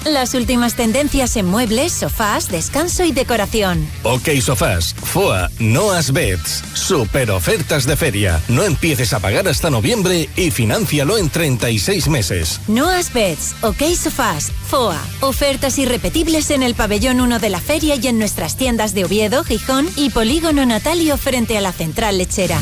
Las últimas tendencias en muebles, sofás, descanso y decoración. OK Sofás, FOA, Noas Beds. Super ofertas de feria. No empieces a pagar hasta noviembre y financialo en 36 meses. Noas Beds, OK Sofás, FOA. Ofertas irrepetibles en el pabellón 1 de la feria y en nuestras tiendas de Oviedo, Gijón y Polígono Natalio frente a la central lechera.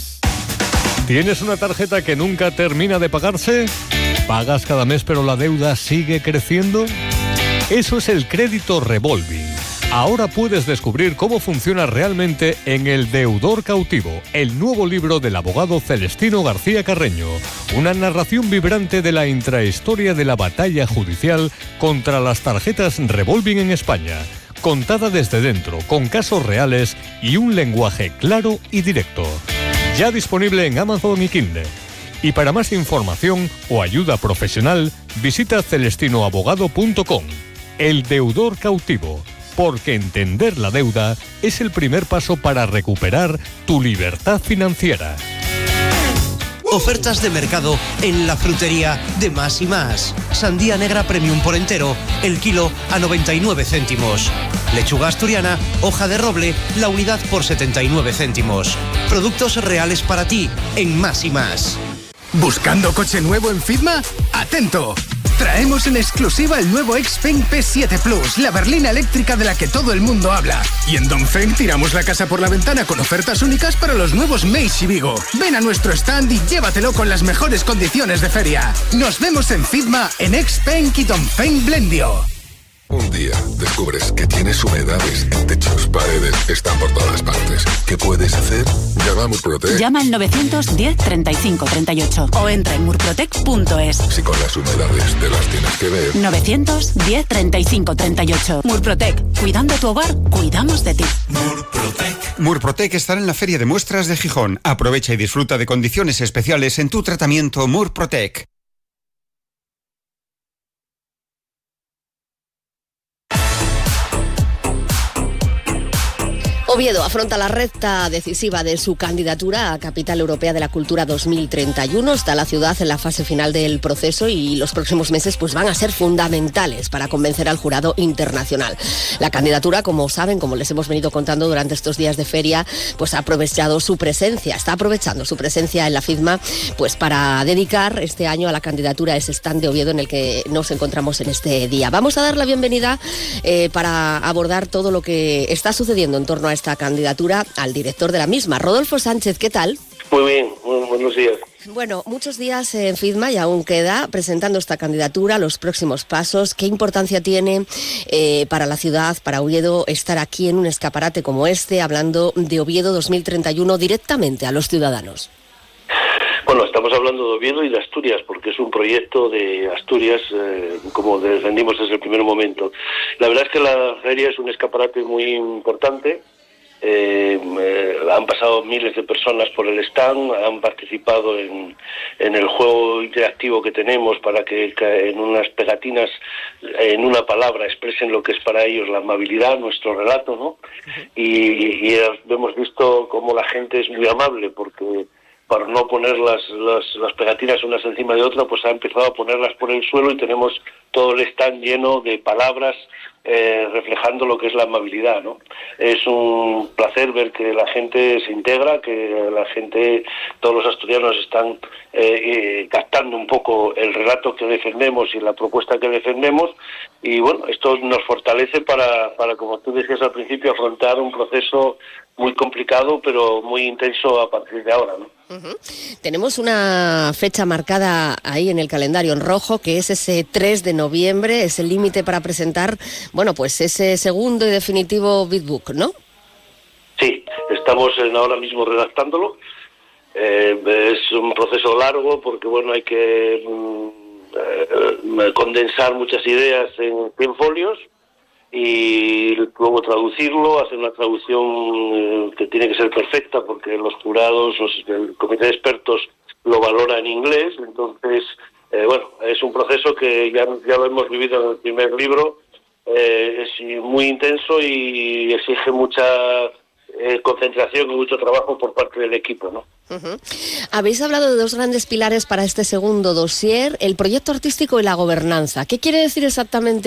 ¿Tienes una tarjeta que nunca termina de pagarse? ¿Pagas cada mes pero la deuda sigue creciendo? Eso es el crédito revolving. Ahora puedes descubrir cómo funciona realmente en El Deudor Cautivo, el nuevo libro del abogado Celestino García Carreño. Una narración vibrante de la intrahistoria de la batalla judicial contra las tarjetas revolving en España. Contada desde dentro, con casos reales y un lenguaje claro y directo. Ya disponible en Amazon y Kindle. Y para más información o ayuda profesional, visita celestinoabogado.com. El Deudor Cautivo, porque entender la deuda es el primer paso para recuperar tu libertad financiera. Ofertas de mercado en la frutería de Más y Más. Sandía negra premium por entero, el kilo a 99 céntimos. Lechuga asturiana, hoja de roble, la unidad por 79 céntimos. Productos reales para ti en Más y Más. ¿Buscando coche nuevo en Fitma? ¡Atento! Traemos en exclusiva el nuevo Xpeng P7 Plus, la berlina eléctrica de la que todo el mundo habla. Y en Dongfeng tiramos la casa por la ventana con ofertas únicas para los nuevos Meigs y Vigo. Ven a nuestro stand y llévatelo con las mejores condiciones de feria. Nos vemos en Fitma, en Xpeng y Dongfeng Blendio. Un día descubres que tienes humedades en techos, paredes, están por todas partes. ¿Qué puedes hacer? Llama a Murprotec. Llama al 910 35 38 o entra en murprotec.es. Si con las humedades te las tienes que ver. 910 35 38. Murprotec. Cuidando tu hogar, cuidamos de ti. Murprotec. Murprotec estará en la Feria de Muestras de Gijón. Aprovecha y disfruta de condiciones especiales en tu tratamiento Murprotec. Oviedo afronta la recta decisiva de su candidatura a Capital Europea de la Cultura 2031. Está la ciudad en la fase final del proceso y los próximos meses pues van a ser fundamentales para convencer al jurado internacional. La candidatura, como saben, como les hemos venido contando durante estos días de feria, pues está aprovechando su presencia en la FIDMA pues para dedicar este año a la candidatura ese stand de Oviedo en el que nos encontramos en este día. Vamos a dar la bienvenida para abordar todo lo que está sucediendo en torno a esta candidatura al director de la misma, Rodolfo Sánchez. ¿Qué tal? Muy bien, muy buenos días. Bueno, muchos días en FIDMA y aún queda presentando esta candidatura, los próximos pasos. ¿Qué importancia tiene para la ciudad, para Oviedo, estar aquí en un escaparate como este, hablando de Oviedo 2031 directamente a los ciudadanos? Bueno, estamos hablando de Oviedo y de Asturias, porque es un proyecto de Asturias, como defendimos desde el primer momento. La verdad es que la feria es un escaparate muy importante. Han pasado miles de personas por el stand, han participado en el juego interactivo que tenemos para que en unas pegatinas, en una palabra, expresen lo que es para ellos la amabilidad, nuestro relato, ¿no? Y hemos visto cómo la gente es muy amable, porque para no poner las pegatinas unas encima de otras, pues ha empezado a ponerlas por el suelo y tenemos todo el stand lleno de palabras reflejando lo que es la amabilidad, ¿no? Es un placer ver que la gente se integra, que la gente, todos los asturianos están captando un poco el relato que defendemos y la propuesta que defendemos, y bueno, esto nos fortalece para como tú decías al principio, afrontar un proceso muy complicado pero muy intenso a partir de ahora, ¿no? Tenemos una fecha marcada ahí en el calendario en rojo, que es ese 3 de noviembre, es el límite para presentar, bueno, pues ese segundo y definitivo Big Book, ¿no? Sí, estamos ahora mismo redactándolo. Es un proceso largo porque, bueno, hay que condensar muchas ideas en 100 folios y luego traducirlo, hacer una traducción que tiene que ser perfecta porque los jurados, el comité de expertos lo valora en inglés. Entonces, bueno, es un proceso que ya lo hemos vivido en el primer libro, es muy intenso y exige mucha concentración y mucho trabajo por parte del equipo, ¿no? Habéis hablado de dos grandes pilares para este segundo dossier, el proyecto artístico y la gobernanza. ¿Qué quiere decir exactamente